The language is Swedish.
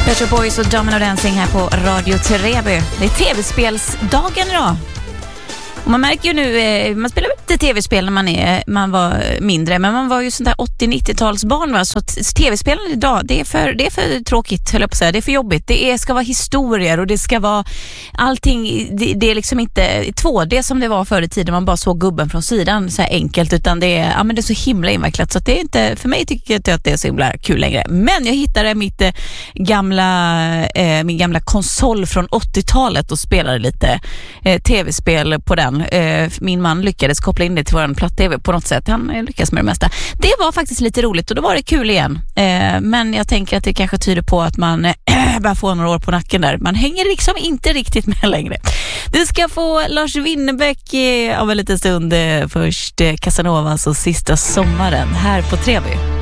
Pet Shop Boys och Domino Dancing här på Radio Treby. Det är tv-spelsdagen idag. Och man märker ju nu, man spelar inte tv-spel när man var mindre, men man var ju sånt där 80-90-talsbarn, va? Så tv-spelen idag, det är för tråkigt, höll jag på att säga. Det är för jobbigt. Det ska vara historier och det ska vara allting, det är liksom inte 2D som det var förr i tiden, man bara såg gubben från sidan så här enkelt, utan det är så himla invecklat, så att det är inte, för mig tycker jag inte att det är så himla kul längre. Men jag hittade min gamla konsol från 80-talet och spelade lite tv-spel på den. Min man lyckades koppla in det till våran platt-tv på något sätt. Han lyckades med det mesta. Det var faktiskt lite roligt och då var det kul igen. Men jag tänker att det kanske tyder på att man börjar få några år på nacken där. Man hänger liksom inte riktigt med längre. Du ska få Lars Winnerbäck av en liten stund. Först Casanovas och Sista sommaren här på Treby.